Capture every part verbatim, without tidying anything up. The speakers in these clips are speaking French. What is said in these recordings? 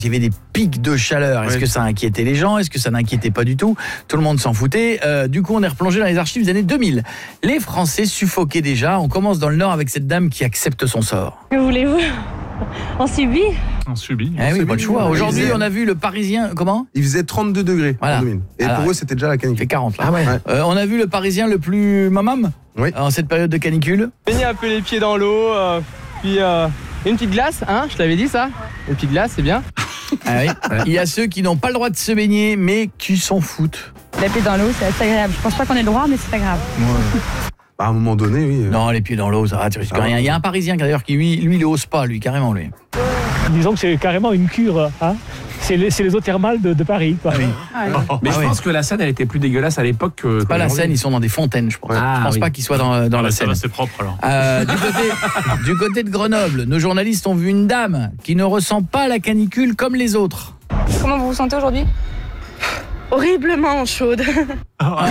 Il y avait des pics de chaleur. Est-ce Oui. que ça inquiétait les gens? Est-ce que ça n'inquiétait pas du tout? Tout le monde s'en foutait. Euh, du coup, on est replongé dans les archives des années deux mille. Les Français suffoquaient déjà. On commence dans le Nord avec cette dame qui accepte son sort. Que voulez-vous? On subit. On subit. Eh oui, pas de choix. oui. Aujourd'hui, Ils on a vu le Parisien... Comment? Il faisait trente-deux degrés Voilà. en deux mille. Et Alors, pour eux, c'était déjà la Il fait canicule. quarante là. Ah ouais. Euh, on a vu le Parisien le plus mamam Oui. en cette période de canicule. Baigner un peu les pieds dans l'eau, euh, puis euh, une petite glace, hein, je t'avais dit ça. Une petite glace, c'est bien. Ah oui. Il y a ceux qui n'ont pas le droit de se baigner, mais qui s'en foutent. Les pieds dans l'eau, c'est assez agréable. Je pense pas qu'on ait le droit, mais c'est pas grave. Bah, à un moment donné, oui. Non, les pieds dans l'eau, ça va, tu risques rien. Il y a un Parisien d'ailleurs qui, lui, lui il ose pas, lui, carrément, lui. Disons que c'est carrément une cure. Hein. C'est les, c'est les eaux thermales de, de Paris. Quoi. Oui. Mais Ah je oui. pense que la Seine, elle était plus dégueulasse à l'époque que. Pas la Seine, ils sont dans des fontaines, je pense. Ah, je pense oui. pas qu'ils soient dans, dans Ah, la bah, ça Seine. va, c'est propre alors. Euh, du, côté, du côté de Grenoble, nos journalistes ont vu une dame qui ne ressent pas la canicule comme les autres. Comment vous vous sentez aujourd'hui? Horriblement chaude. Ah,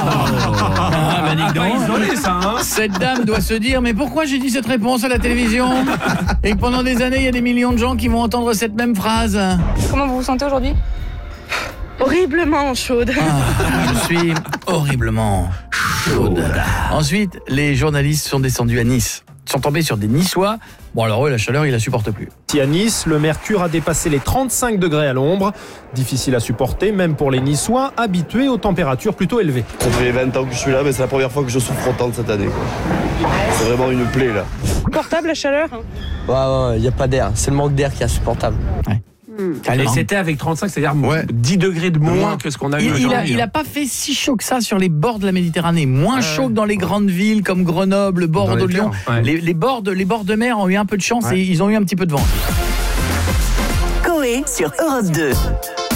bah, dis donc. isolé, ça, hein. Cette dame doit se dire, mais pourquoi j'ai dit cette réponse à la télévision? Et que pendant des années, il y a des millions de gens qui vont entendre cette même phrase. Comment vous vous sentez aujourd'hui? Horriblement chaude. Ah, je suis horriblement chaude. Ensuite, les journalistes sont descendus à Nice. Ils sont tombés sur des Niçois. Bon, alors eux, la chaleur, ils la supportent plus. À Nice, le mercure a dépassé les trente-cinq degrés à l'ombre. Difficile à supporter, même pour les Niçois, habitués aux températures plutôt élevées. Ça fait vingt ans que je suis là, mais c'est la première fois que je souffre autant cette année, quoi. C'est vraiment une plaie là. Portable la chaleur? Ouais, ouais, il n'y a pas d'air. C'est le manque d'air qui est insupportable. Et c'était avec trente-cinq, c'est-à-dire Ouais. dix degrés de moins Moins. que ce qu'on a eu Il, il, a, aujourd'hui. il a pas fait si chaud que ça sur les bords de la Méditerranée. Moins chaud que dans les grandes villes comme Grenoble, Dans Bordeaux, les Lyon. terres, ouais. Les, les, bords de, les bords de mer ont eu un peu de chance Ouais. et ils ont eu un petit peu de vent. Coé sur Europe deux.